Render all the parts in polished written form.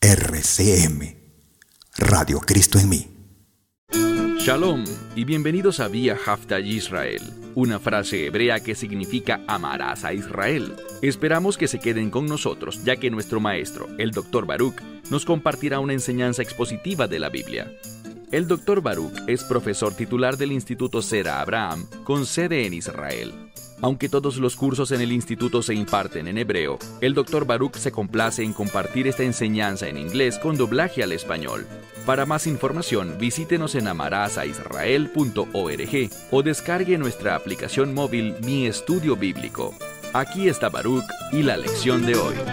RCM, Radio Cristo en mí. Shalom y bienvenidos a Vía Haftaj Israel, una frase hebrea que significa amarás a Israel. Esperamos que se queden con nosotros, ya que nuestro maestro, el Dr. Baruch, nos compartirá una enseñanza expositiva de la Biblia. El Dr. Baruch es profesor titular del Instituto Zera Abraham, con sede en Israel. Aunque todos los cursos en el instituto se imparten en hebreo, el Dr. Baruch se complace en compartir esta enseñanza en inglés con doblaje al español. Para más información, visítenos en amarasaisrael.org o descargue nuestra aplicación móvil Mi Estudio Bíblico. Aquí está Baruch y la lección de hoy.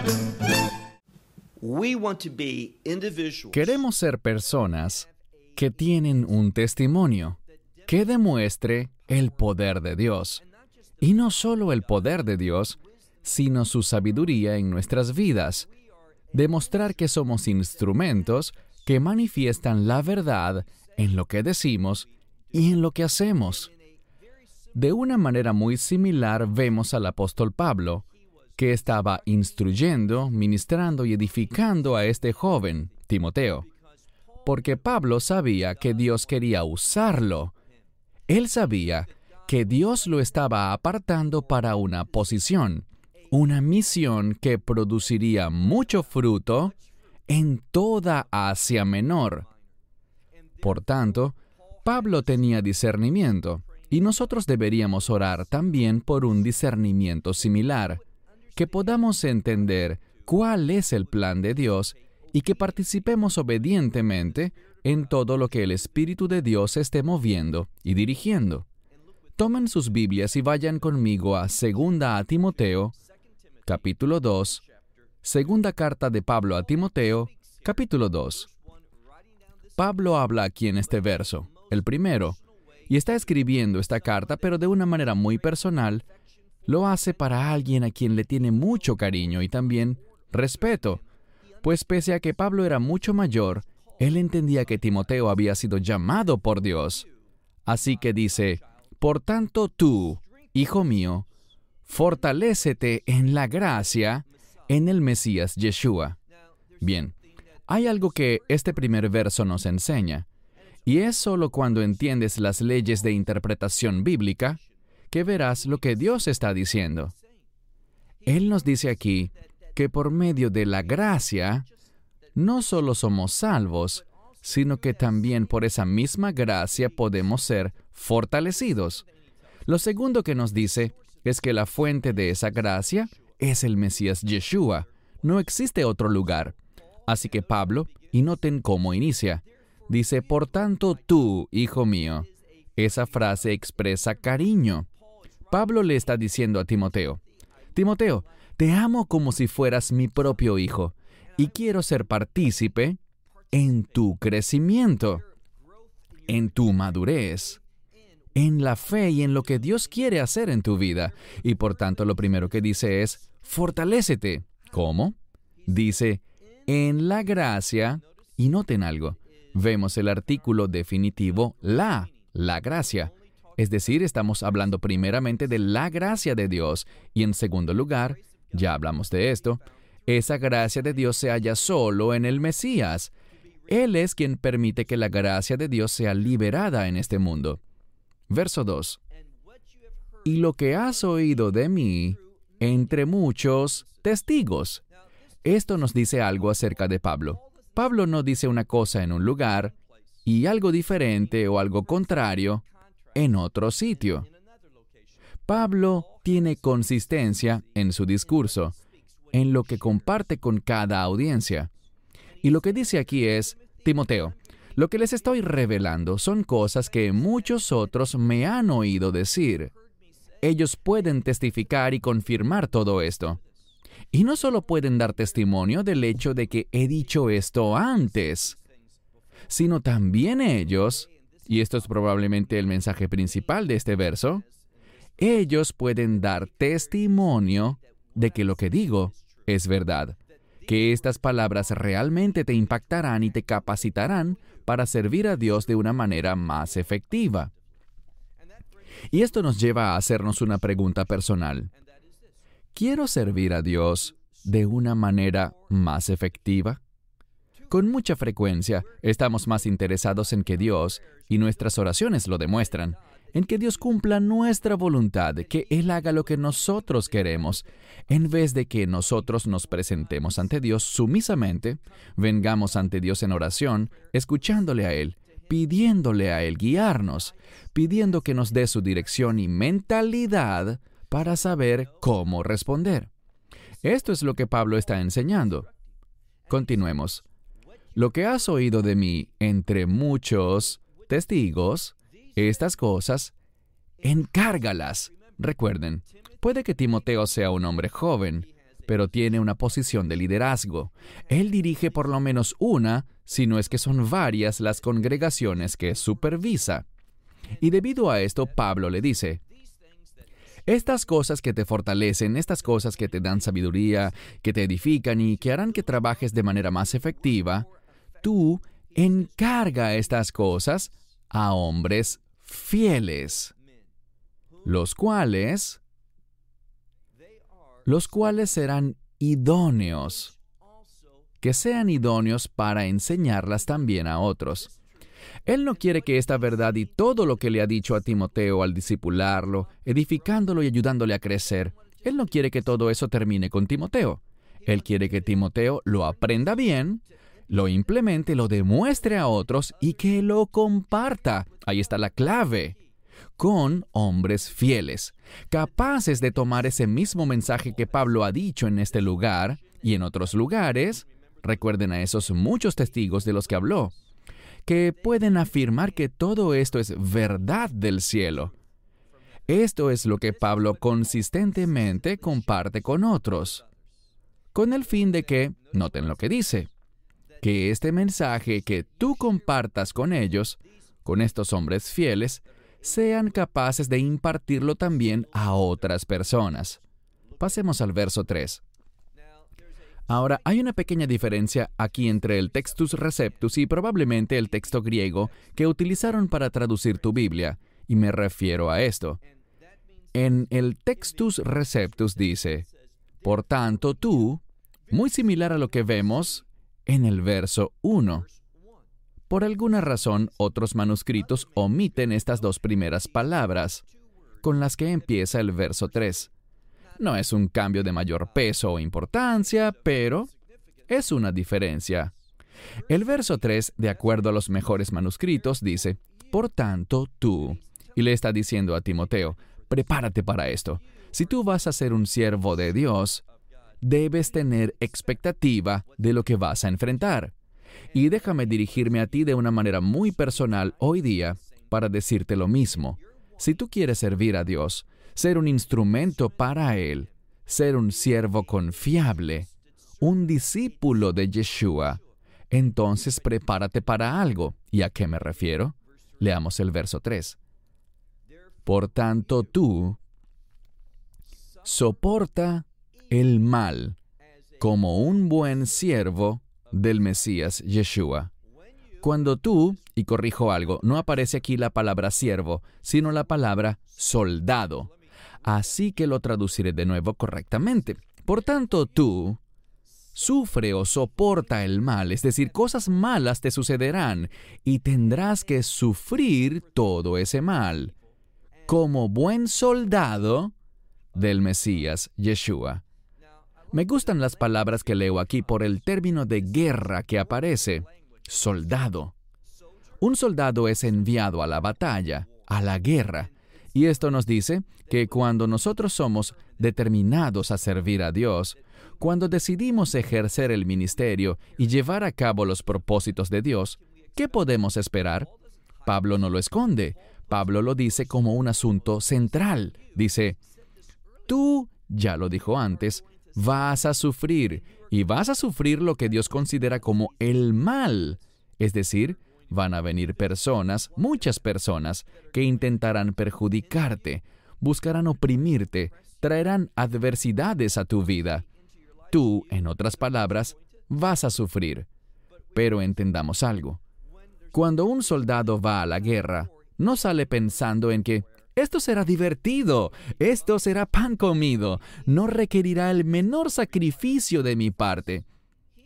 Queremos ser personas que tienen un testimonio que demuestre el poder de Dios. Y no solo el poder de Dios, sino su sabiduría en nuestras vidas. Demostrar que somos instrumentos que manifiestan la verdad en lo que decimos y en lo que hacemos. De una manera muy similar vemos al apóstol Pablo, que estaba instruyendo, ministrando y edificando a este joven, Timoteo, porque Pablo sabía que Dios quería usarlo. Él sabía que Dios lo estaba apartando para una posición, una misión que produciría mucho fruto en toda Asia Menor. Por tanto, Pablo tenía discernimiento, y nosotros deberíamos orar también por un discernimiento similar, que podamos entender cuál es el plan de Dios y que participemos obedientemente en todo lo que el Espíritu de Dios esté moviendo y dirigiendo. Tomen sus Biblias y vayan conmigo a 2 a Timoteo, capítulo 2, segunda carta de Pablo a Timoteo, capítulo 2. Pablo habla aquí en este verso, el primero, y está escribiendo esta carta, pero de una manera muy personal. Lo hace para alguien a quien le tiene mucho cariño y también respeto, pues pese a que Pablo era mucho mayor, él entendía que Timoteo había sido llamado por Dios. Así que dice: por tanto tú, hijo mío, fortalécete en la gracia en el Mesías Yeshua. Bien, hay algo que este primer verso nos enseña, y es solo cuando entiendes las leyes de interpretación bíblica que verás lo que Dios está diciendo. Él nos dice aquí que por medio de la gracia, no solo somos salvos, sino que también por esa misma gracia podemos ser fortalecidos. Lo segundo que nos dice es que la fuente de esa gracia es el Mesías Yeshua. No existe otro lugar. Así que Pablo, y noten cómo inicia, dice: por tanto tú, hijo mío. Esa frase expresa cariño. Pablo le está diciendo a Timoteo: Timoteo, te amo como si fueras mi propio hijo, y quiero ser partícipe en tu crecimiento, en tu madurez, en la fe y en lo que Dios quiere hacer en tu vida. Y por tanto, lo primero que dice es: fortalécete. ¿Cómo? Dice, en la gracia, y noten algo, vemos el artículo definitivo la gracia. Es decir, estamos hablando primeramente de la gracia de Dios, y en segundo lugar, ya hablamos de esto, esa gracia de Dios se halla solo en el Mesías. Él es quien permite que la gracia de Dios sea liberada en este mundo. Verso 2. Y lo que has oído de mí entre muchos testigos. Esto nos dice algo acerca de Pablo. Pablo no dice una cosa en un lugar y algo diferente o algo contrario en otro sitio. Pablo tiene consistencia en su discurso, en lo que comparte con cada audiencia. Y lo que dice aquí es: Timoteo, lo que les estoy revelando son cosas que muchos otros me han oído decir. Ellos pueden testificar y confirmar todo esto. Y no solo pueden dar testimonio del hecho de que he dicho esto antes, sino también ellos, y esto es probablemente el mensaje principal de este verso, ellos pueden dar testimonio de que lo que digo es verdad, que estas palabras realmente te impactarán y te capacitarán para servir a Dios de una manera más efectiva. Y esto nos lleva a hacernos una pregunta personal. ¿Quiero servir a Dios de una manera más efectiva? Con mucha frecuencia, estamos más interesados en que Dios, y nuestras oraciones lo demuestran, en que Dios cumpla nuestra voluntad, que Él haga lo que nosotros queremos, en vez de que nosotros nos presentemos ante Dios sumisamente, vengamos ante Dios en oración, escuchándole a Él, pidiéndole a Él guiarnos, pidiendo que nos dé su dirección y mentalidad para saber cómo responder. Esto es lo que Pablo está enseñando. Continuemos. Lo que has oído de mí entre muchos testigos, estas cosas, encárgalas. Recuerden, puede que Timoteo sea un hombre joven, pero tiene una posición de liderazgo. Él dirige por lo menos una, si no es que son varias, las congregaciones que supervisa. Y debido a esto, Pablo le dice, estas cosas que te fortalecen, estas cosas que te dan sabiduría, que te edifican y que harán que trabajes de manera más efectiva, tú encarga estas cosas a hombres fieles, los cuales serán idóneos, que sean idóneos para enseñarlas también a otros. Él no quiere que esta verdad y todo lo que le ha dicho a Timoteo al discipularlo, edificándolo y ayudándole a crecer, Él no quiere que todo eso termine con Timoteo. Él quiere que Timoteo lo aprenda bien, lo implemente, lo demuestre a otros y que lo comparta. Ahí está la clave. Con hombres fieles, capaces de tomar ese mismo mensaje que Pablo ha dicho en este lugar y en otros lugares. Recuerden a esos muchos testigos de los que habló, que pueden afirmar que todo esto es verdad del cielo. Esto es lo que Pablo consistentemente comparte con otros, con el fin de que, noten lo que dice, que este mensaje que tú compartas con ellos, con estos hombres fieles, sean capaces de impartirlo también a otras personas. Pasemos al verso 3. Ahora, hay una pequeña diferencia aquí entre el Textus Receptus y probablemente el texto griego que utilizaron para traducir tu Biblia, y me refiero a esto. En el Textus Receptus dice, por tanto tú, muy similar a lo que vemos en el verso 1. Por alguna razón, otros manuscritos omiten estas dos primeras palabras, con las que empieza el verso 3. No es un cambio de mayor peso o importancia, pero es una diferencia. El verso 3, de acuerdo a los mejores manuscritos, dice, por tanto tú, y le está diciendo a Timoteo, prepárate para esto. Si tú vas a ser un siervo de Dios, debes tener expectativa de lo que vas a enfrentar. Y déjame dirigirme a ti de una manera muy personal hoy día para decirte lo mismo. Si tú quieres servir a Dios, ser un instrumento para Él, ser un siervo confiable, un discípulo de Yeshua, entonces prepárate para algo. ¿Y a qué me refiero? Leamos el verso 3. Por tanto tú, soporta el mal como un buen siervo del Mesías Yeshua. Cuando tú, y corrijo algo, no aparece aquí la palabra siervo, sino la palabra soldado. Así que lo traduciré de nuevo correctamente. Por tanto, tú sufre o soporta el mal, es decir, cosas malas te sucederán y tendrás que sufrir todo ese mal, como buen soldado del Mesías Yeshua. Me gustan las palabras que leo aquí por el término de guerra que aparece, soldado. Un soldado es enviado a la batalla, a la guerra. Y esto nos dice que cuando nosotros somos determinados a servir a Dios, cuando decidimos ejercer el ministerio y llevar a cabo los propósitos de Dios, ¿qué podemos esperar? Pablo no lo esconde. Pablo lo dice como un asunto central. Dice, tú, ya lo dijo antes, vas a sufrir, y vas a sufrir lo que Dios considera como el mal. Es decir, van a venir personas, muchas personas, que intentarán perjudicarte, buscarán oprimirte, traerán adversidades a tu vida. Tú, en otras palabras, vas a sufrir. Pero entendamos algo. Cuando un soldado va a la guerra, no sale pensando en que esto será divertido, esto será pan comido, no requerirá el menor sacrificio de mi parte.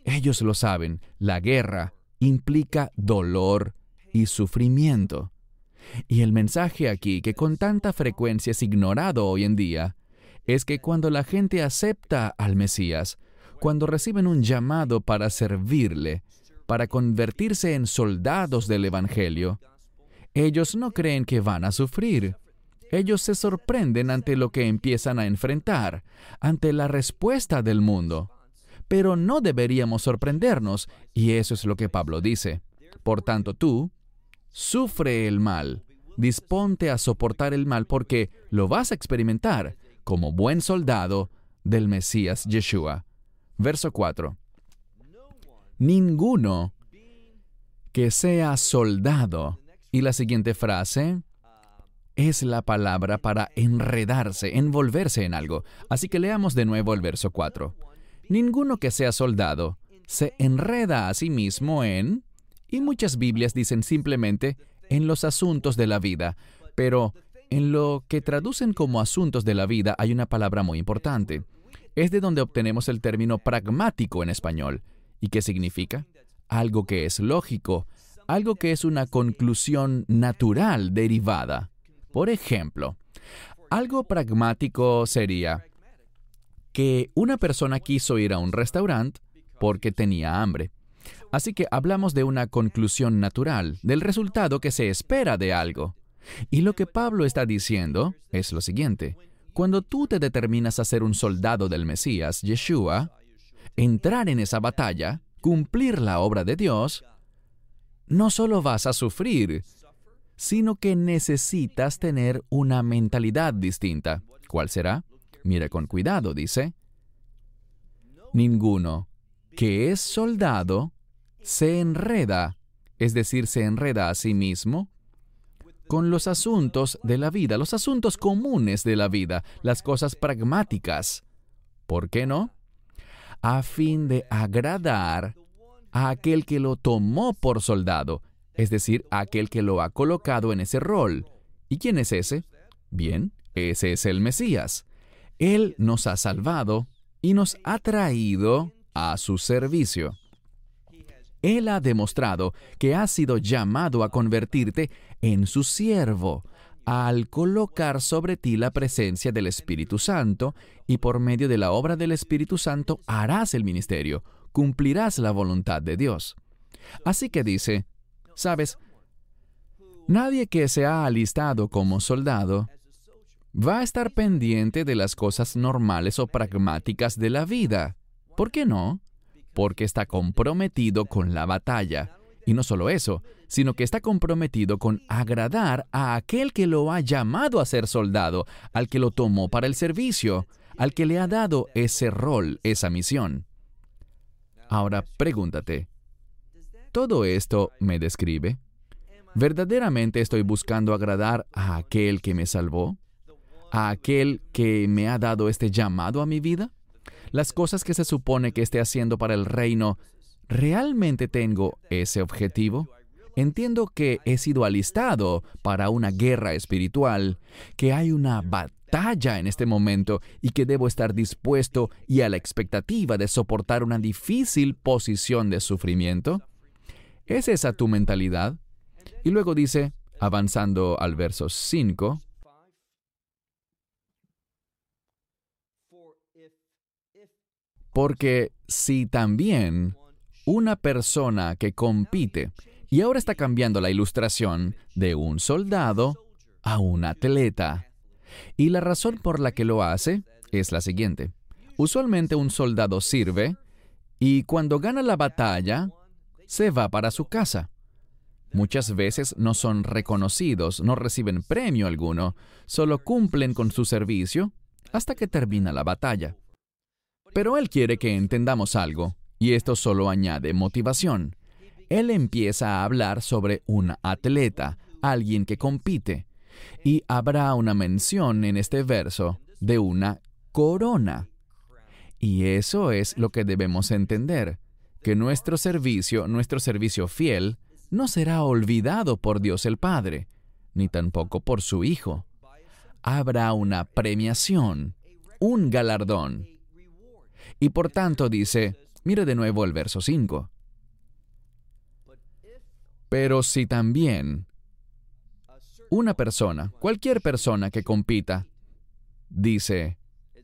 Ellos lo saben, la guerra implica dolor y sufrimiento. Y el mensaje aquí, que con tanta frecuencia es ignorado hoy en día, es que cuando la gente acepta al Mesías, cuando reciben un llamado para servirle, para convertirse en soldados del Evangelio, ellos no creen que van a sufrir. Ellos se sorprenden ante lo que empiezan a enfrentar, ante la respuesta del mundo. Pero no deberíamos sorprendernos, y eso es lo que Pablo dice. Por tanto, tú, sufre el mal, disponte a soportar el mal porque lo vas a experimentar como buen soldado del Mesías Yeshua. Verso 4. Ninguno que sea soldado. Y la siguiente frase es la palabra para enredarse, envolverse en algo. Así que leamos de nuevo el verso 4. Ninguno que sea soldado se enreda a sí mismo en, y muchas Biblias dicen simplemente, en los asuntos de la vida, pero en lo que traducen como asuntos de la vida hay una palabra muy importante. Es de donde obtenemos el término pragmático en español. ¿Y qué significa? Algo que es lógico, algo que es una conclusión natural derivada. Por ejemplo, algo pragmático sería que una persona quiso ir a un restaurante porque tenía hambre. Así que hablamos de una conclusión natural, del resultado que se espera de algo. Y lo que Pablo está diciendo es lo siguiente. Cuando tú te determinas a ser un soldado del Mesías, Yeshua, entrar en esa batalla, cumplir la obra de Dios, no solo vas a sufrir, sino que necesitas tener una mentalidad distinta. ¿Cuál será? Mira con cuidado, dice. Ninguno que es soldado se enreda, es decir, se enreda a sí mismo, con los asuntos de la vida, los asuntos comunes de la vida, las cosas pragmáticas. ¿Por qué no? A fin de agradar a aquel que lo tomó por soldado, es decir, a aquel que lo ha colocado en ese rol. ¿Y quién es ese? Bien, ese es el Mesías. Él nos ha salvado y nos ha traído a su servicio. Él ha demostrado que ha sido llamado a convertirte en su siervo, al colocar sobre ti la presencia del Espíritu Santo, y por medio de la obra del Espíritu Santo harás el ministerio, cumplirás la voluntad de Dios. Así que dice, ¿sabes? Nadie que se ha alistado como soldado va a estar pendiente de las cosas normales o pragmáticas de la vida. ¿Por qué no? Porque está comprometido con la batalla. Y no solo eso, sino que está comprometido con agradar a aquel que lo ha llamado a ser soldado, al que lo tomó para el servicio, al que le ha dado ese rol, esa misión. Ahora, pregúntate, ¿todo esto me describe? ¿Verdaderamente estoy buscando agradar a aquel que me salvó? ¿A aquel que me ha dado este llamado a mi vida? ¿Las cosas que se supone que esté haciendo para el reino, realmente tengo ese objetivo? Entiendo que he sido alistado para una guerra espiritual, que hay una batalla en este momento y que debo estar dispuesto y a la expectativa de soportar una difícil posición de sufrimiento. ¿Es esa tu mentalidad? Y luego dice, avanzando al verso 5, porque si también una persona que compite, y ahora está cambiando la ilustración de un soldado a un atleta, y la razón por la que lo hace es la siguiente. Usualmente un soldado sirve, y cuando gana la batalla, se va para su casa. Muchas veces no son reconocidos, no reciben premio alguno, solo cumplen con su servicio hasta que termina la batalla. Pero él quiere que entendamos algo, y esto solo añade motivación. Él empieza a hablar sobre un atleta, alguien que compite, y habrá una mención en este verso de una corona. Y eso es lo que debemos entender, que nuestro servicio fiel, no será olvidado por Dios el Padre, ni tampoco por su Hijo. Habrá una premiación, un galardón. Y por tanto dice, Mire de nuevo el verso 5. Pero si también una persona, cualquier persona que compita, dice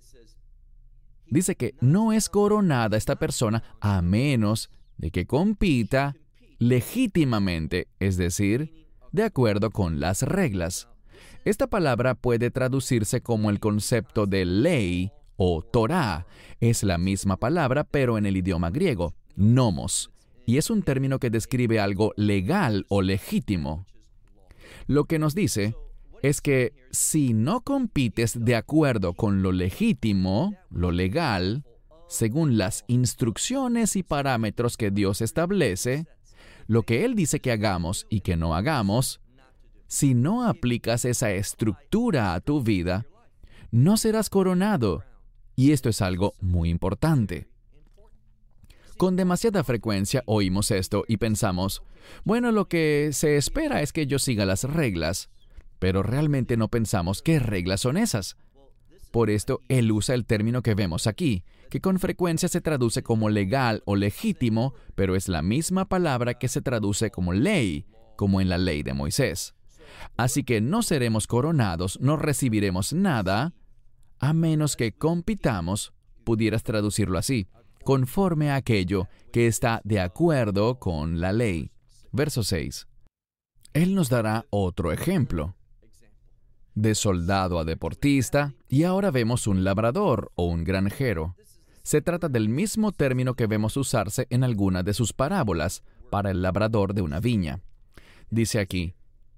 que no es coronada esta persona a menos de que compita legítimamente, es decir, de acuerdo con las reglas. Esta palabra puede traducirse como el concepto de ley o Torá. Es la misma palabra, pero en el idioma griego, nomos, y es un término que describe algo legal o legítimo. Lo que nos dice es que si no compites de acuerdo con lo legítimo, lo legal, según las instrucciones y parámetros que Dios establece, lo que Él dice que hagamos y que no hagamos, si no aplicas esa estructura a tu vida, no serás coronado. Y esto es algo muy importante. Con demasiada frecuencia oímos esto y pensamos, bueno, lo que se espera es que yo siga las reglas, pero realmente no pensamos qué reglas son esas. Por esto, Él usa el término que vemos aquí, que con frecuencia se traduce como legal o legítimo, pero es la misma palabra que se traduce como ley, como en la ley de Moisés. Así que no seremos coronados, no recibiremos nada, a menos que compitamos, pudieras traducirlo así, conforme a aquello que está de acuerdo con la ley. Verso 6. Él nos dará otro ejemplo. De soldado a deportista, y ahora vemos un labrador o un granjero. Se trata del mismo término que vemos usarse en alguna de sus parábolas para el labrador de una viña. Dice aquí,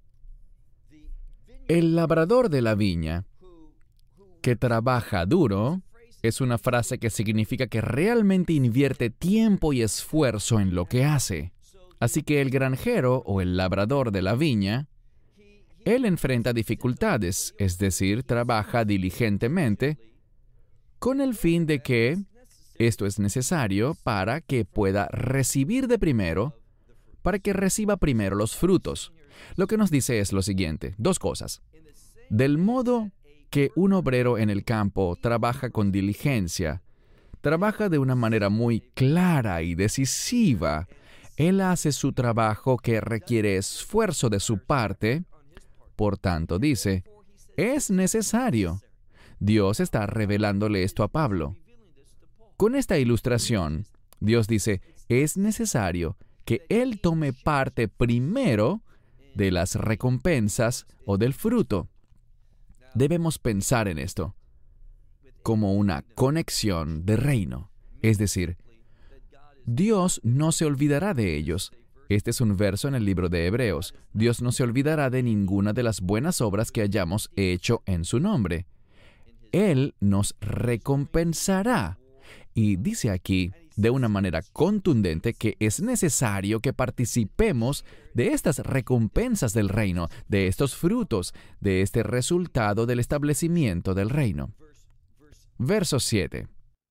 el labrador de la viña, que trabaja duro, es una frase que significa que realmente invierte tiempo y esfuerzo en lo que hace. Así que el granjero o el labrador de la viña, él enfrenta dificultades, es decir, trabaja diligentemente, con el fin de que esto es necesario para que pueda recibir de primero, para que reciba primero los frutos. Lo que nos dice es lo siguiente, dos cosas. Del modo que un obrero en el campo trabaja con diligencia, trabaja de una manera muy clara y decisiva. Él hace su trabajo que requiere esfuerzo de su parte. Por tanto, dice, es necesario. Dios está revelándole esto a Pablo. Con esta ilustración, Dios dice, es necesario que él tome parte primero de las recompensas o del fruto. Debemos pensar en esto como una conexión de reino. Es decir, Dios no se olvidará de ellos. Este es un verso en el libro de Hebreos. Dios no se olvidará de ninguna de las buenas obras que hayamos hecho en su nombre. Él nos recompensará. Y dice aquí, de una manera contundente, que es necesario que participemos de estas recompensas del reino, de estos frutos, de este resultado del establecimiento del reino. Verso 7.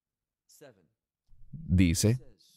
Dice,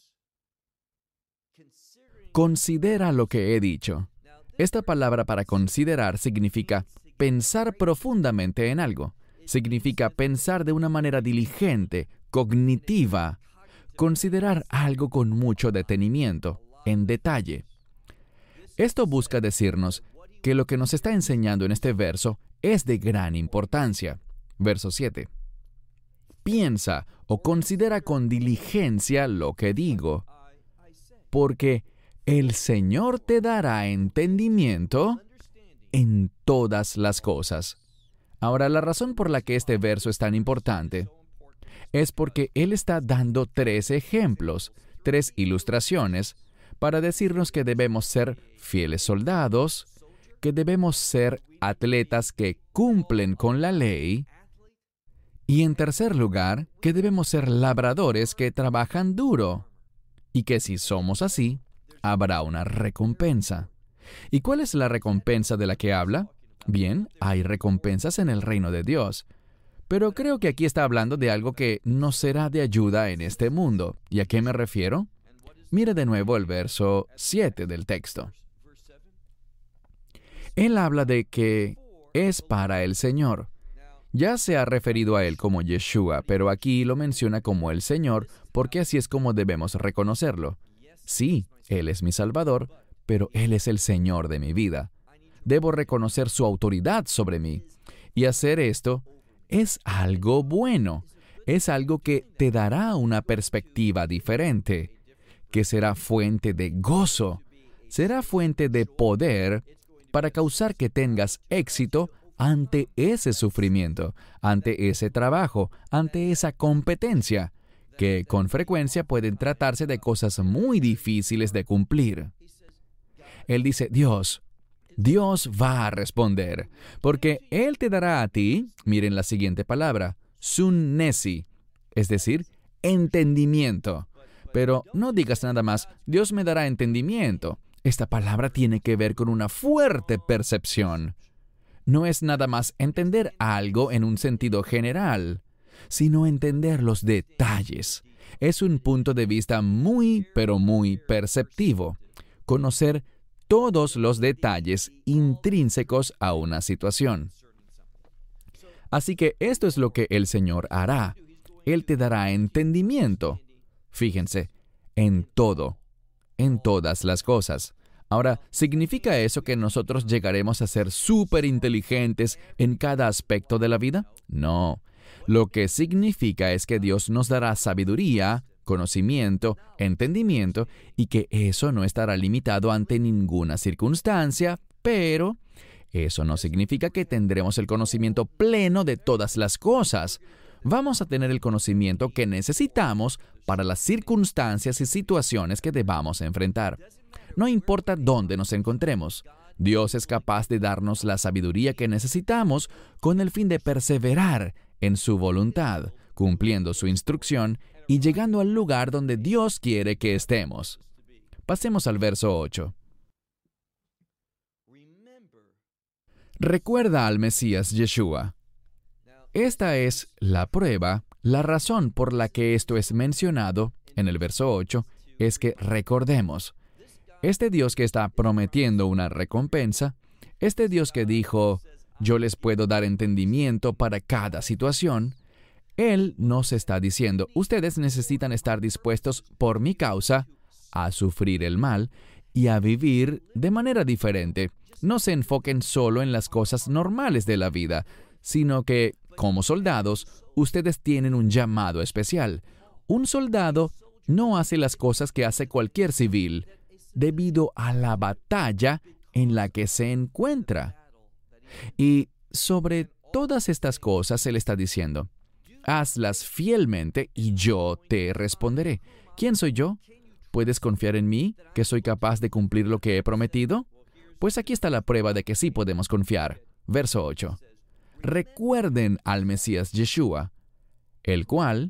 considera lo que he dicho. Esta palabra para considerar significa pensar profundamente en algo. Significa pensar de una manera diligente, cognitiva, considerar algo con mucho detenimiento, en detalle. Esto busca decirnos que lo que nos está enseñando en este verso es de gran importancia. Verso 7. Piensa o considera con diligencia lo que digo, porque el Señor te dará entendimiento en todas las cosas. Ahora, la razón por la que este verso es tan importante es porque Él está dando 3 ejemplos, 3 ilustraciones, para decirnos que debemos ser fieles soldados, que debemos ser atletas que cumplen con la ley, y en tercer lugar, que debemos ser labradores que trabajan duro, y que si somos así, habrá una recompensa. ¿Y cuál es la recompensa de la que habla? Bien, hay recompensas en el reino de Dios. Pero creo que aquí está hablando de algo que nos será de ayuda en este mundo. ¿Y a qué me refiero? Mire de nuevo el verso 7 del texto. Él habla de que es para el Señor. Ya se ha referido a Él como Yeshua, pero aquí lo menciona como el Señor porque así es como debemos reconocerlo. Sí, Él es mi Salvador, pero Él es el Señor de mi vida. Debo reconocer su autoridad sobre mí. Y hacer esto es algo bueno. Es algo que te dará una perspectiva diferente, que será fuente de gozo, será fuente de poder para causar que tengas éxito ante ese sufrimiento, ante ese trabajo, ante esa competencia, que con frecuencia pueden tratarse de cosas muy difíciles de cumplir. Él dice, Dios va a responder, porque Él te dará a ti, miren la siguiente palabra, sunnesi, es decir, entendimiento. Pero no digas nada más, Dios me dará entendimiento. Esta palabra tiene que ver con una fuerte percepción. No es nada más entender algo en un sentido general, sino entender los detalles. Es un punto de vista muy, pero muy perceptivo. Conocer todos los detalles intrínsecos a una situación. Así que esto es lo que el Señor hará. Él te dará entendimiento. Fíjense, en todo, en todas las cosas. Ahora, ¿significa eso que nosotros llegaremos a ser súper inteligentes en cada aspecto de la vida? No. Lo que significa es que Dios nos dará sabiduría, conocimiento, entendimiento, y que eso no estará limitado ante ninguna circunstancia, pero eso no significa que tendremos el conocimiento pleno de todas las cosas. Vamos a tener el conocimiento que necesitamos para las circunstancias y situaciones que debamos enfrentar. No importa dónde nos encontremos, Dios es capaz de darnos la sabiduría que necesitamos con el fin de perseverar en su voluntad, cumpliendo su instrucción y llegando al lugar donde Dios quiere que estemos. Pasemos al verso 8. Recuerda al Mesías Yeshua. Esta es la prueba, la razón por la que esto es mencionado en el verso 8, es que recordemos. Este Dios que está prometiendo una recompensa, este Dios que dijo, yo les puedo dar entendimiento para cada situación, Él nos está diciendo, ustedes necesitan estar dispuestos por mi causa a sufrir el mal y a vivir de manera diferente. No se enfoquen solo en las cosas normales de la vida, sino que, como soldados, ustedes tienen un llamado especial. Un soldado no hace las cosas que hace cualquier civil, debido a la batalla en la que se encuentra. Y sobre todas estas cosas Él está diciendo, hazlas fielmente y yo te responderé. ¿Quién soy yo? ¿Puedes confiar en mí, que soy capaz de cumplir lo que he prometido? Pues aquí está la prueba de que sí podemos confiar. Verso 8. Recuerden al Mesías Yeshua, el cual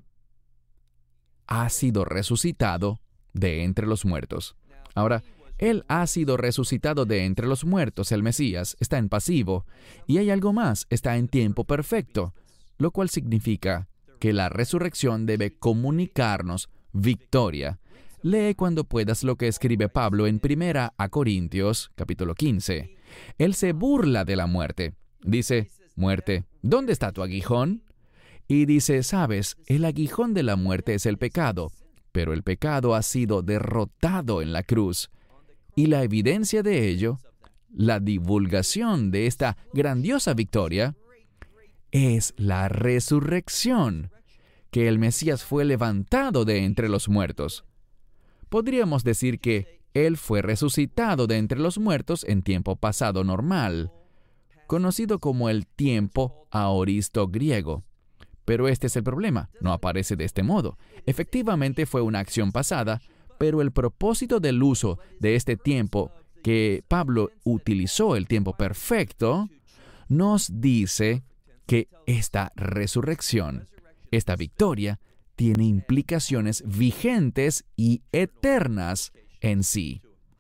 ha sido resucitado de entre los muertos. Ahora, Él ha sido resucitado de entre los muertos, el Mesías, está en pasivo, y hay algo más, está en tiempo perfecto, lo cual significa que la resurrección debe comunicarnos victoria. Lee cuando puedas lo que escribe Pablo en 1 Corintios, capítulo 15. Él se burla de la muerte. Dice, muerte, ¿dónde está tu aguijón? Y dice, sabes, el aguijón de la muerte es el pecado, pero el pecado ha sido derrotado en la cruz. Y la evidencia de ello, la divulgación de esta grandiosa victoria, es la resurrección, que el Mesías fue levantado de entre los muertos. Podríamos decir que Él fue resucitado de entre los muertos en tiempo pasado normal, conocido como el tiempo aoristo griego. Pero este es el problema, no aparece de este modo. Efectivamente fue una acción pasada, pero el propósito del uso de este tiempo que Pablo utilizó, el tiempo perfecto, nos dice que esta resurrección, esta victoria, tiene implicaciones vigentes y eternas en sí.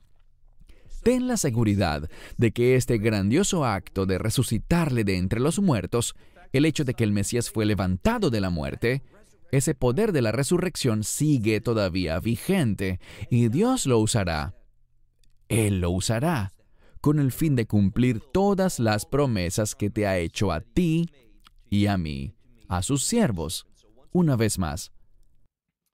Ten la seguridad de que este grandioso acto de resucitarle de entre los muertos, el hecho de que el Mesías fue levantado de la muerte, ese poder de la resurrección sigue todavía vigente y Dios lo usará. Él lo usará con el fin de cumplir todas las promesas que te ha hecho a ti y a mí, a sus siervos. Una vez más,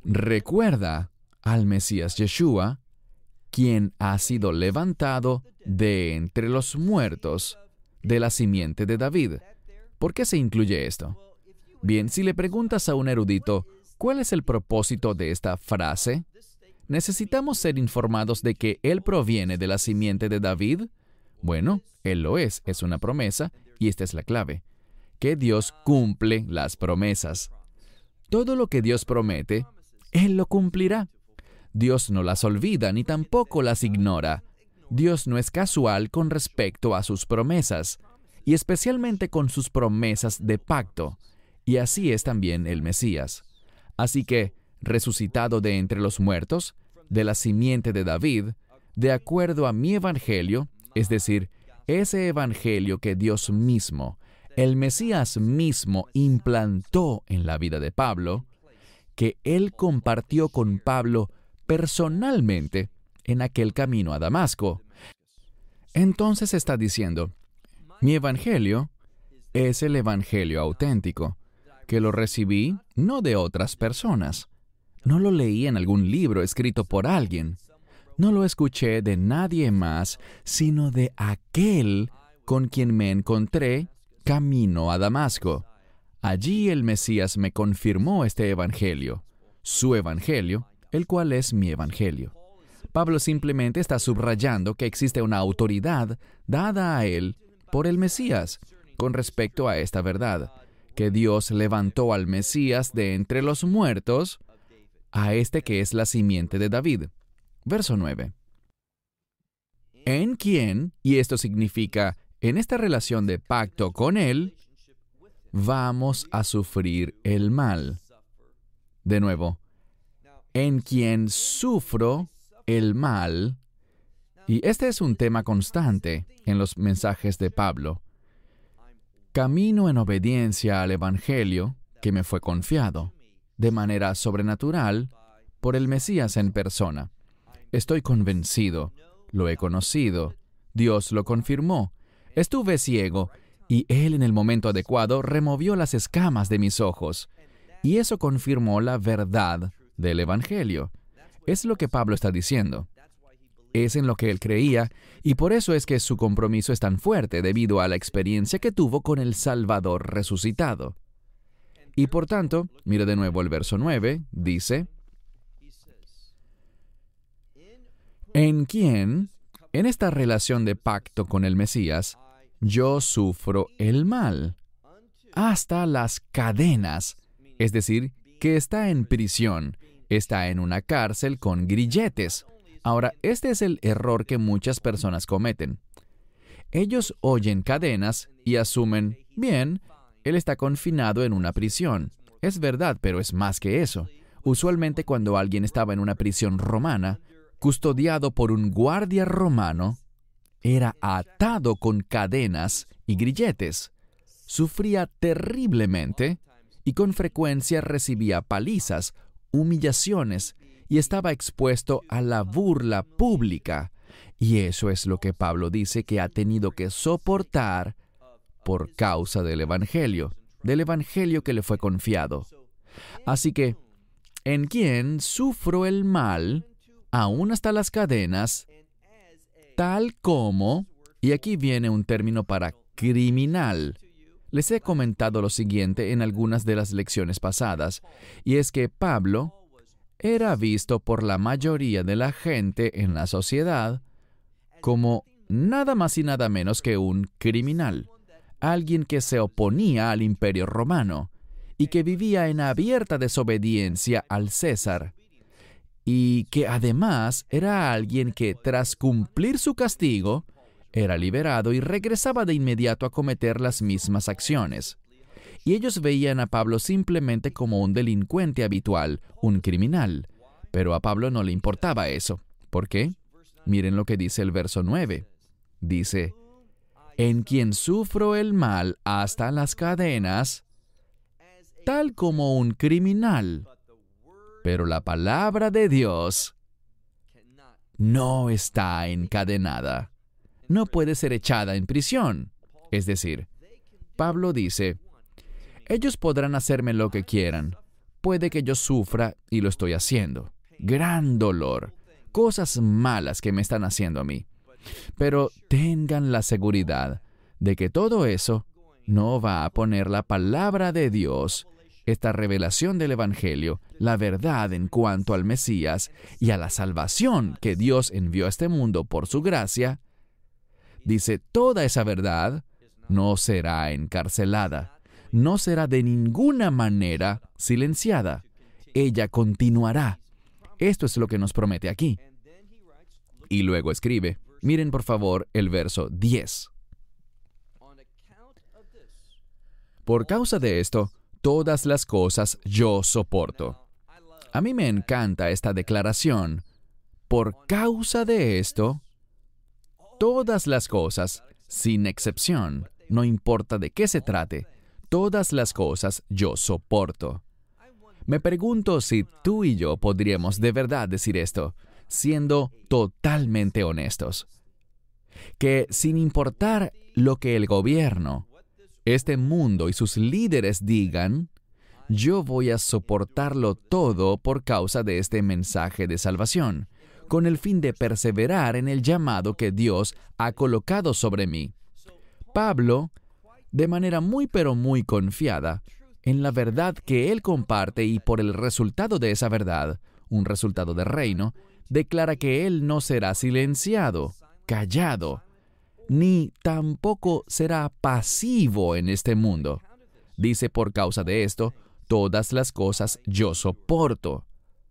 recuerda al Mesías Yeshua, quien ha sido levantado de entre los muertos, de la simiente de David. ¿Por qué se incluye esto? Bien, si le preguntas a un erudito, ¿cuál es el propósito de esta frase? ¿Necesitamos ser informados de que Él proviene de la simiente de David? Bueno, Él lo es una promesa, y esta es la clave, que Dios cumple las promesas. Todo lo que Dios promete, Él lo cumplirá. Dios no las olvida ni tampoco las ignora. Dios no es casual con respecto a sus promesas, y especialmente con sus promesas de pacto. Y así es también el Mesías. Así que, resucitado de entre los muertos, de la simiente de David, de acuerdo a mi evangelio, es decir, ese evangelio que Dios mismo, el Mesías mismo, implantó en la vida de Pablo, que Él compartió con Pablo personalmente en aquel camino a Damasco. Entonces está diciendo, mi evangelio es el evangelio auténtico, que lo recibí no de otras personas. No lo leí en algún libro escrito por alguien. No lo escuché de nadie más, sino de aquel con quien me encontré camino a Damasco. Allí el Mesías me confirmó este evangelio, su evangelio, el cual es mi evangelio. Pablo simplemente está subrayando que existe una autoridad dada a él por el Mesías con respecto a esta verdad, que Dios levantó al Mesías de entre los muertos, a este que es la simiente de David. Verso 9. En quien, y esto significa, en esta relación de pacto con Él, vamos a sufrir el mal. De nuevo, en quien sufro el mal, y este es un tema constante en los mensajes de Pablo. Camino en obediencia al Evangelio que me fue confiado, de manera sobrenatural, por el Mesías en persona. Estoy convencido, lo he conocido, Dios lo confirmó. Estuve ciego, y Él en el momento adecuado removió las escamas de mis ojos. Y eso confirmó la verdad del Evangelio. Es lo que Pablo está diciendo. Es en lo que él creía, y por eso es que su compromiso es tan fuerte debido a la experiencia que tuvo con el Salvador resucitado. Y por tanto, mire de nuevo el verso 9, dice, en quien, en esta relación de pacto con el Mesías, yo sufro el mal, hasta las cadenas, es decir, que está en prisión, está en una cárcel con grilletes. Ahora, este es el error que muchas personas cometen. Ellos oyen cadenas y asumen, bien, él está confinado en una prisión. Es verdad, pero es más que eso. Usualmente cuando alguien estaba en una prisión romana, custodiado por un guardia romano, era atado con cadenas y grilletes. Sufría terriblemente y con frecuencia recibía palizas, humillaciones, y estaba expuesto a la burla pública. Y eso es lo que Pablo dice que ha tenido que soportar por causa del Evangelio que le fue confiado. Así que, en quien sufro el mal, aún hasta las cadenas, tal como, y aquí viene un término para criminal. Les he comentado lo siguiente en algunas de las lecciones pasadas, y es que Pablo era visto por la mayoría de la gente en la sociedad como nada más y nada menos que un criminal, alguien que se oponía al Imperio Romano y que vivía en abierta desobediencia al César, y que además era alguien que tras cumplir su castigo, era liberado y regresaba de inmediato a cometer las mismas acciones. Y ellos veían a Pablo simplemente como un delincuente habitual, un criminal. Pero a Pablo no le importaba eso. ¿Por qué? Miren lo que dice el verso 9. Dice, en quien sufro el mal hasta las cadenas, tal como un criminal. Pero la palabra de Dios no está encadenada. No puede ser echada en prisión. Es decir, Pablo dice, ellos podrán hacerme lo que quieran, puede que yo sufra y lo estoy haciendo. Gran dolor, cosas malas que me están haciendo a mí. Pero tengan la seguridad de que todo eso no va a poner la palabra de Dios, esta revelación del Evangelio, la verdad en cuanto al Mesías y a la salvación que Dios envió a este mundo por su gracia. Dice, toda esa verdad no será encarcelada, no será de ninguna manera silenciada. Ella continuará. Esto es lo que nos promete aquí. Y luego escribe, miren por favor el verso 10. Por causa de esto, todas las cosas yo soporto. A mí me encanta esta declaración. Por causa de esto, todas las cosas, sin excepción, no importa de qué se trate, todas las cosas yo soporto. Me pregunto si tú y yo podríamos de verdad decir esto, siendo totalmente honestos. Que sin importar lo que el gobierno, este mundo y sus líderes digan, yo voy a soportarlo todo por causa de este mensaje de salvación, con el fin de perseverar en el llamado que Dios ha colocado sobre mí. Pablo, de manera muy pero muy confiada, en la verdad que él comparte y por el resultado de esa verdad, un resultado de reino, declara que él no será silenciado, callado, ni tampoco será pasivo en este mundo. Dice, por causa de esto, todas las cosas yo soporto.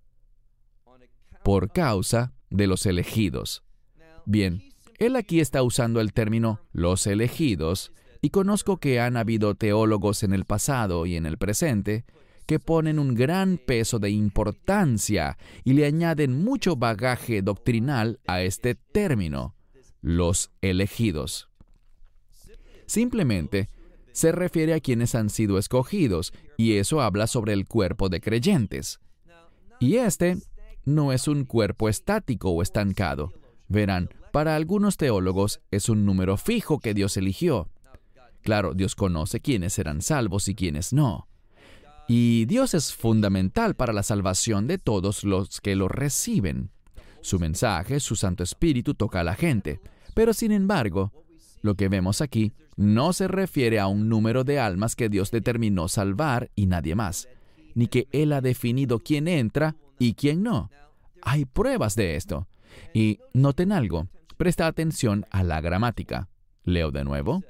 Por causa de los elegidos. Bien, él aquí está usando el término los elegidos, y conozco que han habido teólogos en el pasado y en el presente que ponen un gran peso de importancia y le añaden mucho bagaje doctrinal a este término, los elegidos. Simplemente se refiere a quienes han sido escogidos, y eso habla sobre el cuerpo de creyentes. Y este no es un cuerpo estático o estancado. Verán, para algunos teólogos es un número fijo que Dios eligió. Claro, Dios conoce quiénes serán salvos y quiénes no. Y Dios es fundamental para la salvación de todos los que lo reciben. Su mensaje, su Santo Espíritu toca a la gente. Pero sin embargo, lo que vemos aquí no se refiere a un número de almas que Dios determinó salvar y nadie más, ni que Él ha definido quién entra y quién no. Hay pruebas de esto. Y noten algo, presta atención a la gramática. Leo de nuevo.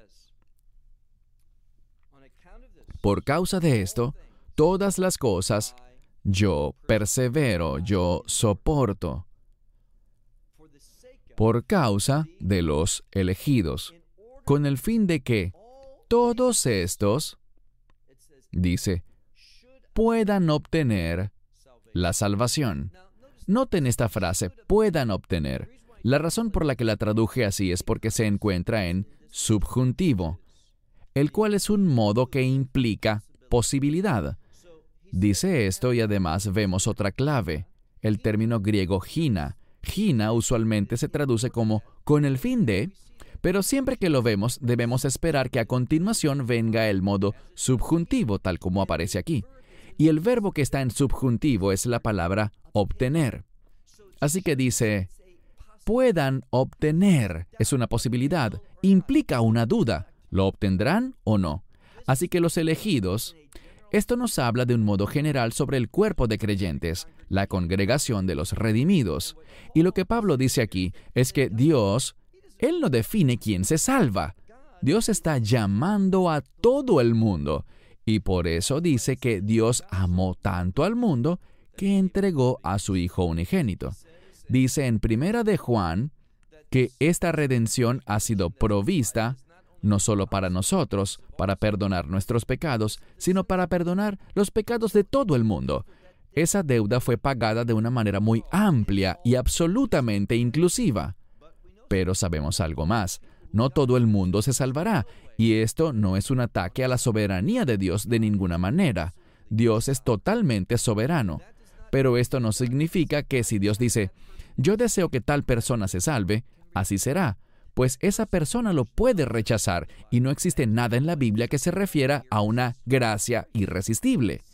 Por causa de esto, todas las cosas, yo persevero, yo soporto. Por causa de los elegidos, con el fin de que todos estos, dice, puedan obtener la salvación. Noten esta frase, puedan obtener. La razón por la que la traduje así es porque se encuentra en subjuntivo, el cual es un modo que implica posibilidad. Dice esto y además vemos otra clave, el término griego gina. Gina usualmente se traduce como con el fin de, pero siempre que lo vemos debemos esperar que a continuación venga el modo subjuntivo, tal como aparece aquí. Y el verbo que está en subjuntivo es la palabra obtener. Así que dice, puedan obtener, es una posibilidad, implica una duda. ¿Lo obtendrán o no? Así que los elegidos, esto nos habla de un modo general sobre el cuerpo de creyentes, la congregación de los redimidos. Y lo que Pablo dice aquí es que Dios, Él no define quién se salva. Dios está llamando a todo el mundo. Y por eso dice que Dios amó tanto al mundo que entregó a su Hijo unigénito. Dice en 1 de Juan que esta redención ha sido provista no solo para nosotros, para perdonar nuestros pecados, sino para perdonar los pecados de todo el mundo. Esa deuda fue pagada de una manera muy amplia y absolutamente inclusiva. Pero sabemos algo más. No todo el mundo se salvará, y esto no es un ataque a la soberanía de Dios de ninguna manera. Dios es totalmente soberano. Pero esto no significa que si Dios dice, yo deseo que tal persona se salve, así será. Pues esa persona lo puede rechazar y no existe nada en la Biblia que se refiera a una gracia irresistible.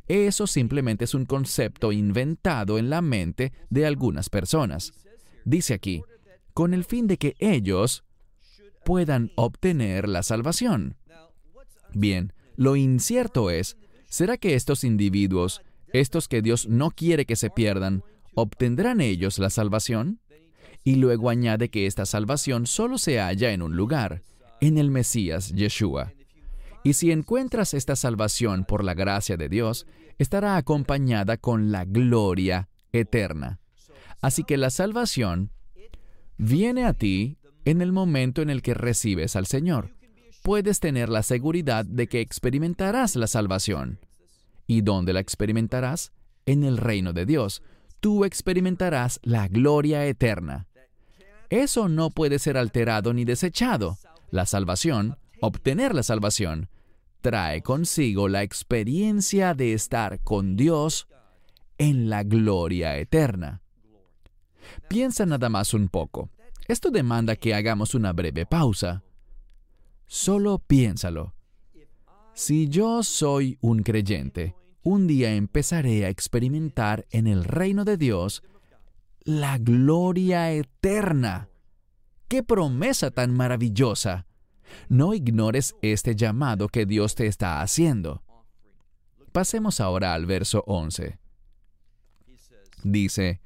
Eso simplemente es un concepto inventado en la mente de algunas personas. Dice aquí, con el fin de que ellos puedan obtener la salvación. Bien, lo incierto es, ¿será que estos individuos, estos que Dios no quiere que se pierdan, obtendrán ellos la salvación? Y luego añade que esta salvación solo se halla en un lugar, en el Mesías Yeshua. Y si encuentras esta salvación por la gracia de Dios, estará acompañada con la gloria eterna. Así que la salvación viene a ti en el momento en el que recibes al Señor. Puedes tener la seguridad de que experimentarás la salvación. ¿Y dónde la experimentarás? En el reino de Dios. Tú experimentarás la gloria eterna. Eso no puede ser alterado ni desechado. La salvación, obtener la salvación, trae consigo la experiencia de estar con Dios en la gloria eterna. Piensa nada más un poco. Esto demanda que hagamos una breve pausa. Solo piénsalo. Si yo soy un creyente, un día empezaré a experimentar en el reino de Dios la gloria eterna. ¡Qué promesa tan maravillosa! No ignores este llamado que Dios te está haciendo. Pasemos ahora al verso 11. Dice,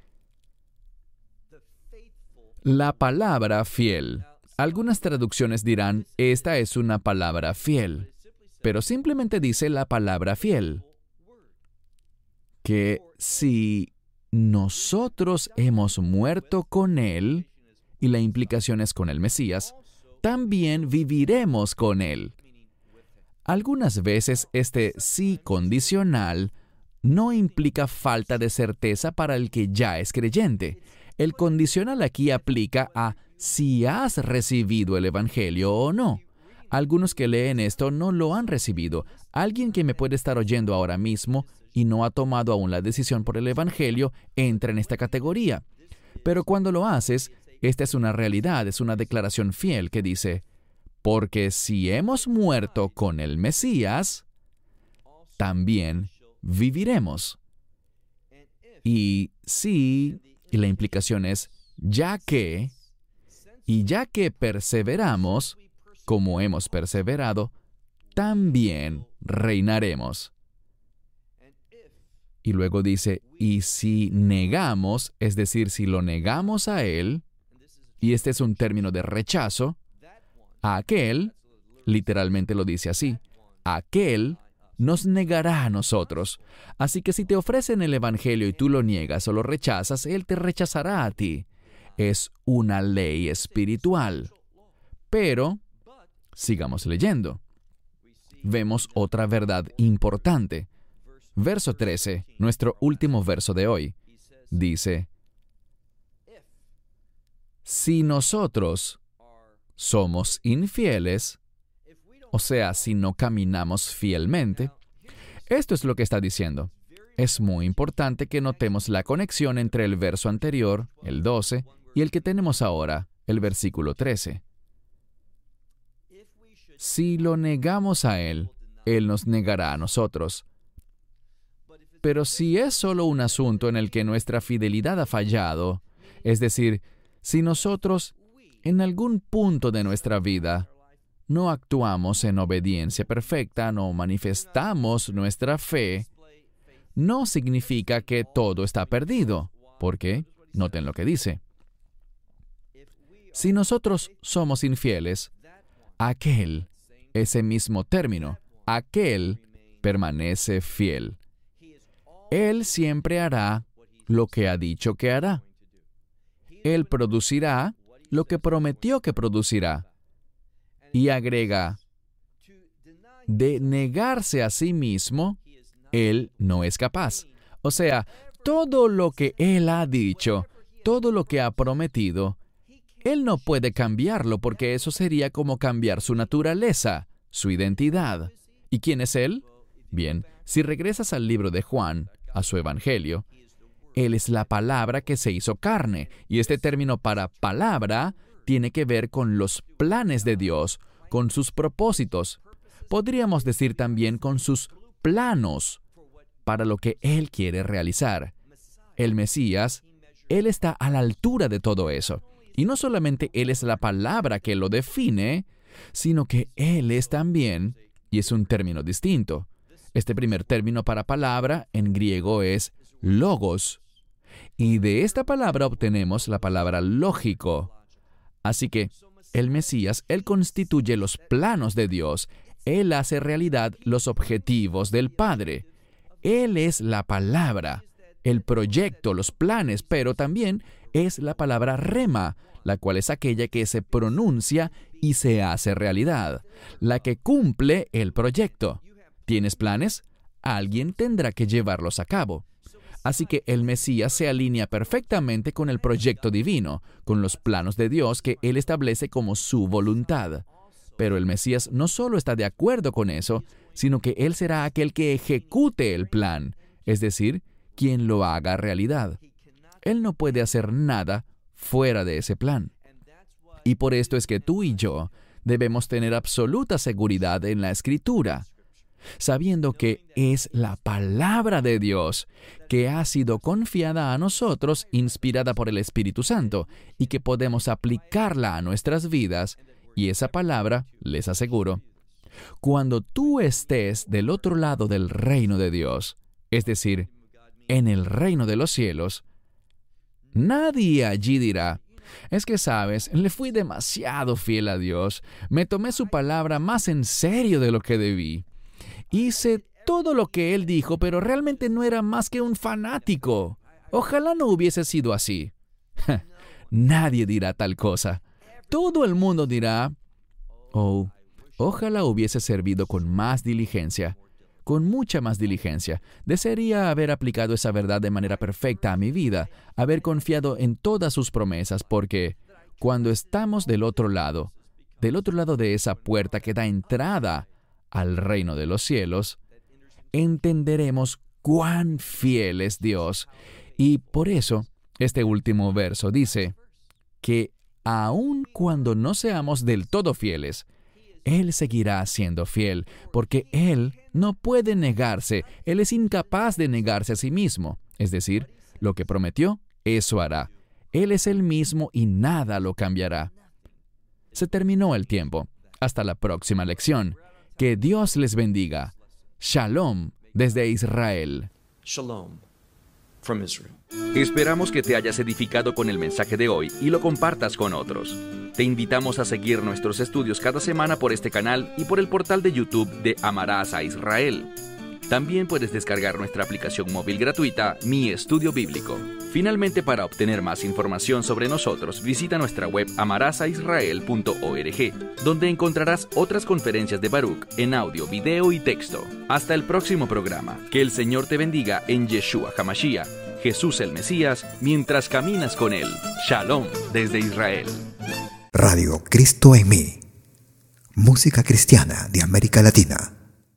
la palabra fiel. Algunas traducciones dirán, esta es una palabra fiel, pero simplemente dice la palabra fiel. Que si nosotros hemos muerto con Él, y la implicación es con el Mesías, también viviremos con Él. Algunas veces este sí condicional no implica falta de certeza para el que ya es creyente. El condicional aquí aplica a si has recibido el Evangelio o no. Algunos que leen esto no lo han recibido. Alguien que me puede estar oyendo ahora mismo y no ha tomado aún la decisión por el Evangelio entra en esta categoría. Pero cuando lo haces, esta es una realidad, es una declaración fiel que dice, porque si hemos muerto con el Mesías, también viviremos. Y sí, y la implicación es, ya que perseveramos, como hemos perseverado, también reinaremos. Y luego dice, y si negamos, es decir, si lo negamos a Él, y este es un término de rechazo, a aquel, literalmente lo dice así, aquel nos negará a nosotros. Así que si te ofrecen el Evangelio y tú lo niegas o lo rechazas, Él te rechazará a ti. Es una ley espiritual. Pero, sigamos leyendo. Vemos otra verdad importante. Verso 13, nuestro último verso de hoy, dice, si nosotros somos infieles, o sea, si no caminamos fielmente, esto es lo que está diciendo. Es muy importante que notemos la conexión entre el verso anterior, el 12, y el que tenemos ahora, el versículo 13. Si lo negamos a Él, Él nos negará a nosotros. Pero si es solo un asunto en el que nuestra fidelidad ha fallado, es decir, si nosotros, en algún punto de nuestra vida, no actuamos en obediencia perfecta, no manifestamos nuestra fe, no significa que todo está perdido. ¿Por qué? Noten lo que dice. Si nosotros somos infieles, aquel, ese mismo término, aquel permanece fiel. Él siempre hará lo que ha dicho que hará. Él producirá lo que prometió que producirá. Y agrega, de negarse a sí mismo, Él no es capaz. O sea, todo lo que Él ha dicho, todo lo que ha prometido, Él no puede cambiarlo porque eso sería como cambiar su naturaleza, su identidad. ¿Y quién es Él? Bien, si regresas al libro de Juan, a su Evangelio, Él es la palabra que se hizo carne. Y este término para palabra tiene que ver con los planes de Dios, con sus propósitos. Podríamos decir también con sus planos, para lo que Él quiere realizar. El Mesías, Él está a la altura de todo eso. Y no solamente Él es la palabra que lo define, sino que Él es también, y es un término distinto. Este primer término para palabra en griego es logos. Y de esta palabra obtenemos la palabra lógico. Así que el Mesías, Él constituye los planos de Dios. Él hace realidad los objetivos del Padre. Él es la palabra, el proyecto, los planes, pero también es la palabra rema, la cual es aquella que se pronuncia y se hace realidad, la que cumple el proyecto. ¿Tienes planes? Alguien tendrá que llevarlos a cabo. Así que el Mesías se alinea perfectamente con el proyecto divino, con los planos de Dios que Él establece como su voluntad. Pero el Mesías no solo está de acuerdo con eso, sino que Él será aquel que ejecute el plan, es decir, quien lo haga realidad. Él no puede hacer nada fuera de ese plan. Y por esto es que tú y yo debemos tener absoluta seguridad en la Escritura, sabiendo que es la palabra de Dios que ha sido confiada a nosotros, inspirada por el Espíritu Santo, y que podemos aplicarla a nuestras vidas. Y esa palabra, les aseguro, cuando tú estés del otro lado del reino de Dios, es decir, en el reino de los cielos, nadie allí dirá: es que, sabes, le fui demasiado fiel a Dios, me tomé su palabra más en serio de lo que debí. Hice todo lo que Él dijo, pero realmente no era más que un fanático. Ojalá no hubiese sido así. Nadie dirá tal cosa. Todo el mundo dirá: oh, ojalá hubiese servido con más diligencia, con mucha más diligencia. Desearía haber aplicado esa verdad de manera perfecta a mi vida, haber confiado en todas sus promesas, porque cuando estamos del otro lado de esa puerta que da entrada al reino de los cielos, entenderemos cuán fiel es Dios. Y por eso, este último verso dice que aun cuando no seamos del todo fieles, Él seguirá siendo fiel, porque Él no puede negarse. Él es incapaz de negarse a sí mismo. Es decir, lo que prometió, eso hará. Él es el mismo y nada lo cambiará. Se terminó el tiempo. Hasta la próxima lección. Que Dios les bendiga. Shalom desde Israel. Shalom from Israel. Esperamos que te hayas edificado con el mensaje de hoy y lo compartas con otros. Te invitamos a seguir nuestros estudios cada semana por este canal y por el portal de YouTube de Amarás a Israel. También puedes descargar nuestra aplicación móvil gratuita, Mi Estudio Bíblico. Finalmente, para obtener más información sobre nosotros, visita nuestra web amarasaisrael.org, donde encontrarás otras conferencias de Baruch en audio, video y texto. Hasta el próximo programa. Que el Señor te bendiga en Yeshua HaMashiach, Jesús el Mesías, mientras caminas con Él. Shalom desde Israel. Radio Cristo en mí. Música cristiana de América Latina.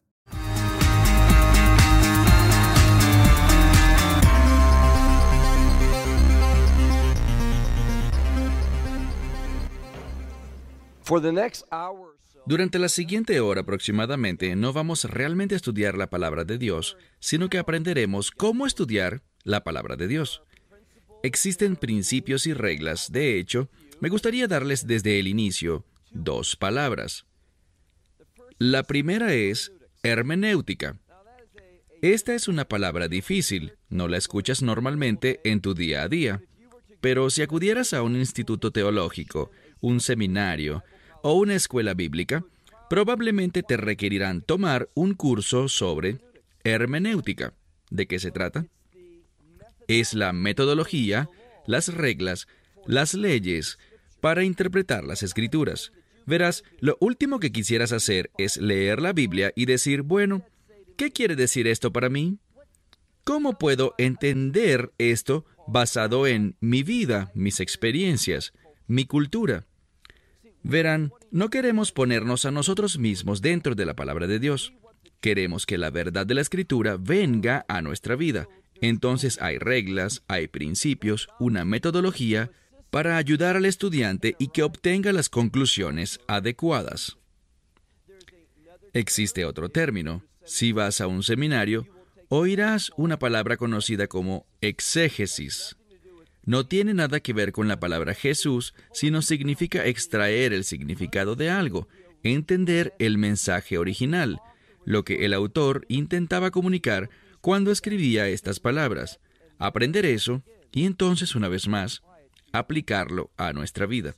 Durante la siguiente hora aproximadamente no vamos realmente a estudiar la palabra de Dios, sino que aprenderemos cómo estudiar la palabra de Dios. Existen principios y reglas. De hecho, me gustaría darles desde el inicio 2 palabras. La primera es hermenéutica. Esta es una palabra difícil, no la escuchas normalmente en tu día a día. Pero si acudieras a un instituto teológico, un seminario o una escuela bíblica, probablemente te requerirán tomar un curso sobre hermenéutica. ¿De qué se trata? Es la metodología, las reglas, las leyes para interpretar las Escrituras. Verás, lo último que quisieras hacer es leer la Biblia y decir: bueno, ¿qué quiere decir esto para mí? ¿Cómo puedo entender esto basado en mi vida, mis experiencias, mi cultura? Verán, no queremos ponernos a nosotros mismos dentro de la palabra de Dios. Queremos que la verdad de la Escritura venga a nuestra vida. Entonces hay reglas, hay principios, una metodología para ayudar al estudiante y que obtenga las conclusiones adecuadas. Existe otro término. Si vas a un seminario Oirás una palabra conocida como exégesis. No tiene nada que ver con la palabra Jesús, sino significa extraer el significado de algo, entender el mensaje original, lo que el autor intentaba comunicar cuando escribía estas palabras, aprender eso y entonces, una vez más, aplicarlo a nuestra vida.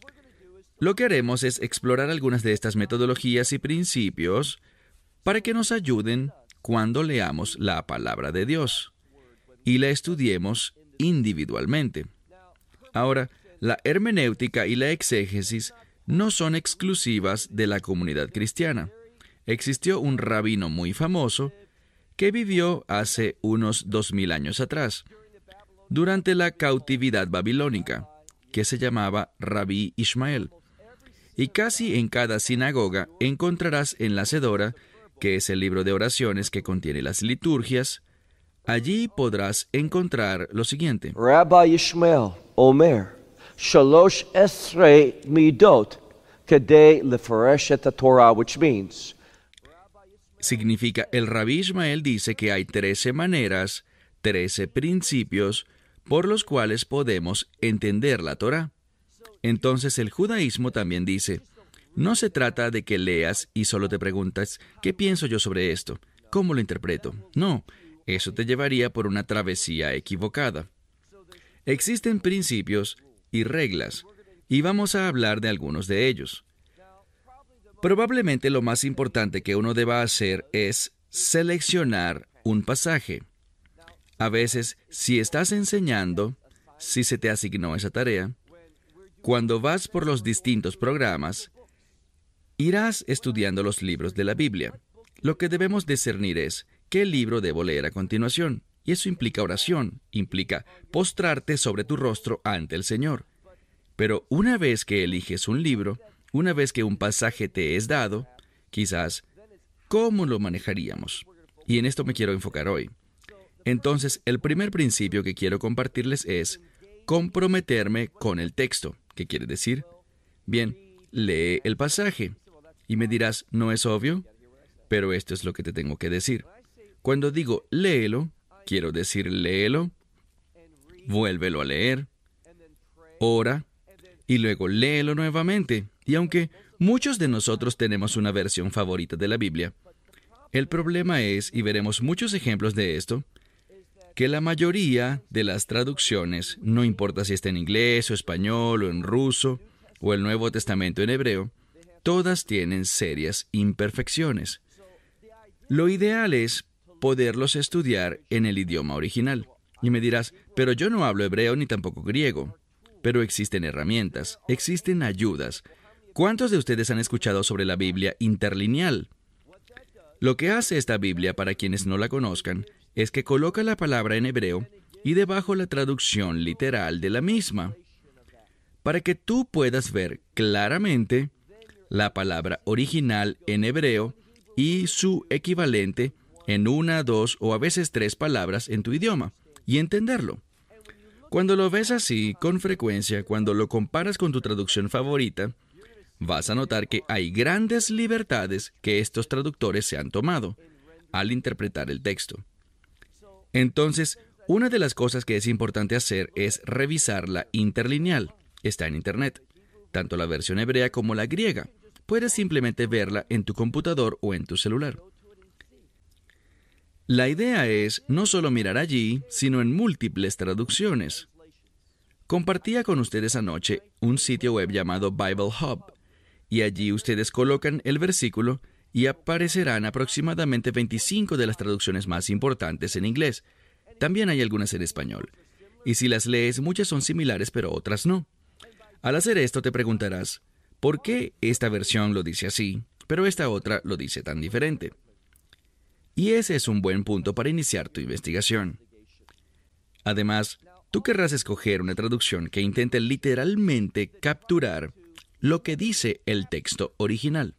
Lo que haremos es explorar algunas de estas metodologías y principios para que nos ayuden cuando leamos la palabra de Dios y la estudiemos individualmente. Ahora, la hermenéutica y la exégesis no son exclusivas de la comunidad cristiana. Existió un rabino muy famoso que vivió hace unos 2000 años atrás, durante la cautividad babilónica, que se llamaba Rabí Ishmael. Y casi en cada sinagoga encontrarás en la Sedora, que es el libro de oraciones que contiene las liturgias, allí podrás encontrar lo siguiente. Rabbi Ishmael Omer, Shalosh Esrei Midot, Kedei Lefaresh et Torah, which means... Significa, el Rabí Ishmael dice que hay 13 maneras, 13 principios, por los cuales podemos entender la Torah. Entonces el judaísmo también dice, no se trata de que leas y solo te preguntas, ¿qué pienso yo sobre esto? ¿Cómo lo interpreto? No, eso te llevaría por una travesía equivocada. Existen principios y reglas, y vamos a hablar de algunos de ellos. Probablemente lo más importante que uno deba hacer es seleccionar un pasaje. A veces, si estás enseñando, si se te asignó esa tarea, cuando vas por los distintos programas, irás estudiando los libros de la Biblia. Lo que debemos discernir es qué libro debo leer a continuación. Y eso implica oración, implica postrarte sobre tu rostro ante el Señor. Pero una vez que eliges un libro, una vez que un pasaje te es dado, quizás, ¿cómo lo manejaríamos? Y en esto me quiero enfocar hoy. Entonces, el primer principio que quiero compartirles es comprometerme con el texto. ¿Qué quiere decir? Bien, lee el pasaje. Y me dirás, ¿no es obvio? Pero esto es lo que te tengo que decir. Cuando digo léelo, quiero decir léelo, vuélvelo a leer, ora, y luego léelo nuevamente. Y aunque muchos de nosotros tenemos una versión favorita de la Biblia, el problema es, y veremos muchos ejemplos de esto, que la mayoría de las traducciones, no importa si está en inglés o español o en ruso o el Nuevo Testamento en hebreo, todas tienen serias imperfecciones. Lo ideal es poderlos estudiar en el idioma original. Y me dirás, pero yo no hablo hebreo ni tampoco griego. Pero existen herramientas, existen ayudas. ¿Cuántos de ustedes han escuchado sobre la Biblia interlineal? Lo que hace esta Biblia, para quienes no la conozcan, es que coloca la palabra en hebreo y debajo la traducción literal de la misma, para que tú puedas ver claramente la palabra original en hebreo y su equivalente en 1, 2 o a veces 3 palabras en tu idioma, y entenderlo. Cuando lo ves así, con frecuencia, cuando lo comparas con tu traducción favorita, vas a notar que hay grandes libertades que estos traductores se han tomado al interpretar el texto. Entonces, una de las cosas que es importante hacer es revisar la interlineal. Está en Internet, tanto la versión hebrea como la griega. Puedes simplemente verla en tu computador o en tu celular. La idea es no solo mirar allí, sino en múltiples traducciones. Compartía con ustedes anoche un sitio web llamado Bible Hub, y allí ustedes colocan el versículo y aparecerán aproximadamente 25 de las traducciones más importantes en inglés. También hay algunas en español. Y si las lees, muchas son similares, pero otras no. Al hacer esto te preguntarás, ¿por qué esta versión lo dice así, pero esta otra lo dice tan diferente? Y ese es un buen punto para iniciar tu investigación. Además, tú querrás escoger una traducción que intente literalmente capturar lo que dice el texto original.